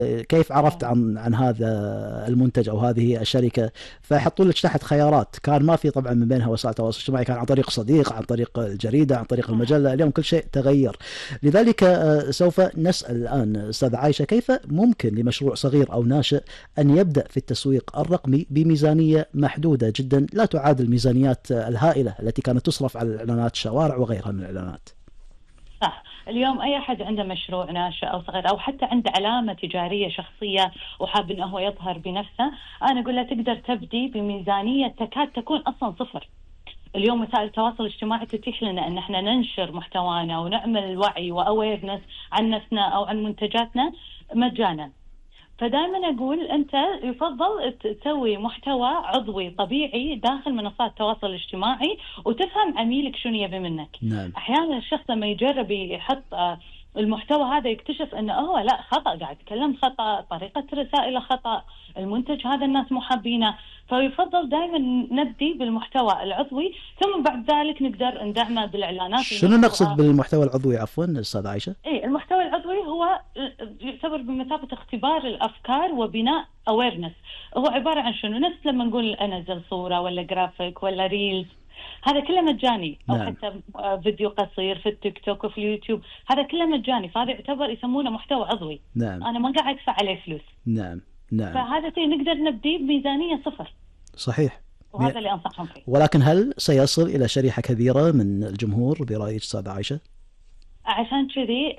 كيف عرفت عن هذا المنتج او هذه الشركه؟ فيحطوا لك تحت خيارات، كان ما في طبعا من بينها وسائل التواصل الاجتماعي، كان عن طريق صديق، عن طريق الجريده، عن طريق المجله. اليوم كل شيء تغير. لذلك سوف نسال الان استاذ عائشه، كيف ممكن لمشروع صغير او ناشئ ان يبدا في التسويق الرقمي بميزانيه محدوده جدا لا تعادل الميزانيات الهائله التي كانت تصرف على اعلانات الشوارع وغيرها من الاعلانات؟ صح. اليوم أي أحد عنده مشروع ناشئ أو صغير أو حتى عنده علامة تجارية شخصية وحاب أنه هو يظهر بنفسه، أنا أقول له تقدر تبدي بميزانية تكاد تكون أصلا صفر. اليوم وسائل التواصل الاجتماعي تتيح لنا أن احنا ننشر محتوانا ونعمل وعي وأويرنس عن نفسنا أو عن منتجاتنا مجانا. فدائما أقول أنت يفضل تسوي محتوى عضوي طبيعي داخل منصات التواصل الاجتماعي وتفهم عميلك شنو يبي منك. نعم. أحيانا الشخص لما يجرب يحط المحتوى هذا يكتشف أنه لا خطأ، قاعد يتكلم خطأ، طريقة رسائله خطأ، المنتج هذا الناس مو حابينه. فيفضل دائما نبدي بالمحتوى العضوي، ثم بعد ذلك نقدر ندعمه بالإعلانات. شنو نقصد بالمحتوى العضوي عفوا أستاذ عائشة؟ المحتوى العضوي هو يعتبر بمثابة اختبار الأفكار وبناء awareness. هو عبارة عن شنو؟ نفس لما نقول أنزل صورة ولا جرافيك ولا ريلز، هذا كله مجاني. أو نعم. حتى فيديو قصير في التيك توك وفي اليوتيوب، هذا كله مجاني، فهذا يعتبر يسمونه محتوى عضوي. نعم. أنا ما قاعد أدفع عليه فلوس. نعم. نعم. فهذا نقدر نبدي بميزانية صفر. صحيح. وهذا اللي أنصحهم فيه. ولكن هل سيصل إلى شريحة كبيرة من الجمهور برأيك أستاذ عائشة؟ عشان كذي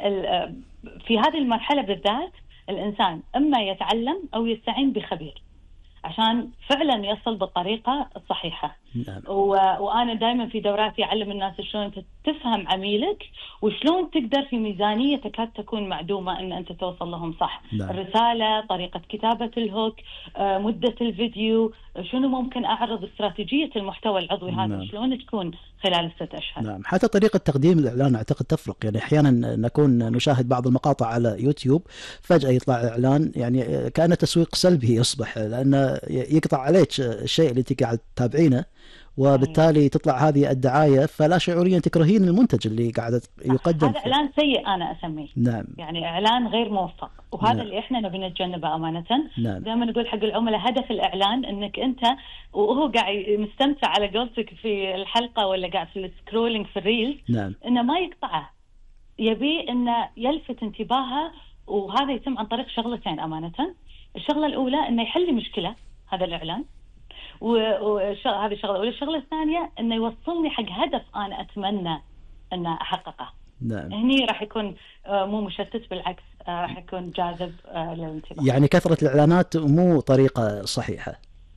في هذه المرحلة بالذات الإنسان إما يتعلم أو يستعين بخبير عشان فعلا يصل بالطريقة الصحيحة. نعم. وأنا دائما في دوراتي أعلم الناس شلون أنت تفهم عميلك وشلون تقدر في ميزانية تكاد تكون معدومة أن أنت توصل لهم صح. نعم. الرسالة، طريقة كتابة الهوك، مدة الفيديو، شنو ممكن أعرض استراتيجية المحتوى العضوي هذا. نعم. شلون تكون خلال 6 أشهر. نعم. حتى طريقة تقديم الإعلان أعتقد تفرق. يعني أحيانا نكون نشاهد بعض المقاطع على يوتيوب، فجأة يطلع إعلان يعني كأنه تسويق سلبي يصبح، لأنه يقطع عليك الشيء اللي أنت قاعد تتابعينه، وبالتالي تطلع هذه الدعاية، فلا شعوريا تكرهين المنتج اللي قاعد يقدم. هذا إعلان سيء أنا أسميه. نعم. يعني إعلان غير موفق، وهذا نعم. اللي إحنا نبي نتجنبه أمانة. نعم. دائما نقول حق العملاء هدف الإعلان إنك أنت وهو قاعد مستمتع على قولتك في الحلقة ولا قاعد في السكرولينج في الريلز، نعم. إنه ما يقطعه، يبي إنه يلفت انتباهه. وهذا يتم عن طريق شغلتين أمانة. الشغلة الأولى إنه يحل مشكلة هذا الإعلان، وهذه الشغلة الأولى. الشغلة الثانية إنه يوصلني حق هدف أنا أتمنى أن أحققه. نعم. هني راح يكون مو مشتت، بالعكس راح يكون جاذب للانتباه. يعني كثرة الإعلانات مو طريقة صحيحة.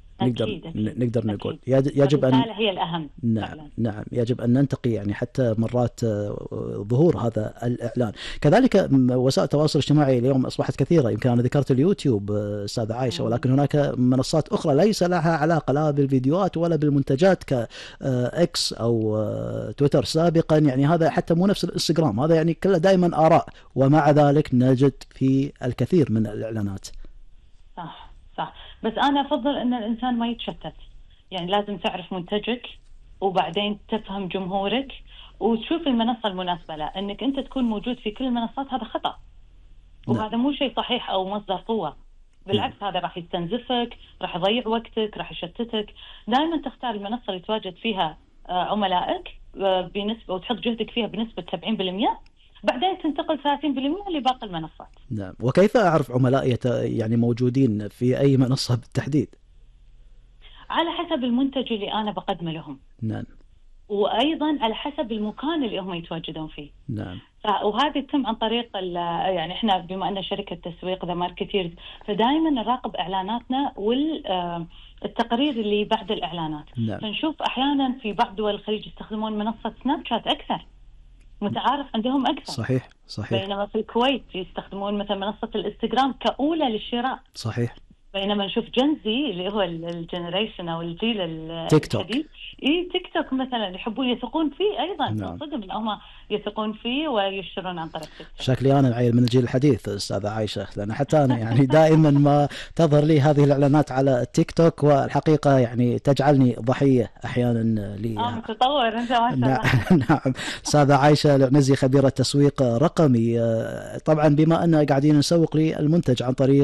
نقدر نقول يجب أن هي الأهم. نعم فعلا. نعم، يجب أن ننتقي يعني حتى مرات ظهور هذا الإعلان. كذلك وسائل التواصل الاجتماعي اليوم أصبحت كثيرة. يمكن أنا ذكرت اليوتيوب أستاذ عائشة، ولكن هناك منصات أخرى ليس لها علاقة لا بالفيديوهات ولا بالمنتجات كإكس أو تويتر سابقا. يعني هذا حتى مو نفس الإنستغرام، هذا يعني كله دائما آراء، ومع ذلك نجد في الكثير من الإعلانات. صح. بس أنا أفضل أن الإنسان ما يتشتت. يعني لازم تعرف منتجك وبعدين تفهم جمهورك وتشوف المنصة المناسبة له. أنك أنت تكون موجود في كل المنصات هذا خطأ، وهذا مو شيء صحيح أو مصدر قوة. بالعكس هذا راح يستنزفك، راح يضيع وقتك، راح يشتتك. دائما تختار المنصة اللي تواجد فيها عملائك بنسبة وتحط جهدك فيها بنسبة 70%، بعدين تنتقل 30% لباقي المنصات. نعم. وكيف أعرف عملائي يعني موجودين في أي منصة بالتحديد؟ على حسب المنتج اللي أنا بقدمه لهم. نعم. وأيضا على حسب المكان اللي هم يتواجدون فيه. نعم. وهذا يتم عن طريق يعني إحنا بما أن شركة تسويق ذا ماركتيرز، فدائما نراقب إعلاناتنا والتقارير اللي بعد الإعلانات. نعم. فنشوف أحيانا في بعض دول الخليج يستخدمون منصة سناب شات أكثر، متعارف عندهم أكثر. صحيح. بينما في الكويت يستخدمون مثلا منصة الانستغرام كأولى للشراء. صحيح. بينما نشوف جنزي اللي هو الجنريشن او الجيل تيك توك. الحديث، تيك توك مثلا يحبون يثقون فيه ايضا. نعم. صدق ان هم يثقون فيه ويشترون عن طريق تيك توك. شكلي انا عيل من الجيل الحديث استاذه عائشه، لان حتى انا يعني دائما ما تظهر لي هذه الاعلانات على التيك توك، والحقيقه يعني تجعلني ضحيه احيانا متطور انت ما شاء الله. نعم. استاذه عائشه العنزي خبيره تسويق رقمي. طبعا بما ان قاعدين نسوق للمنتج عن طريق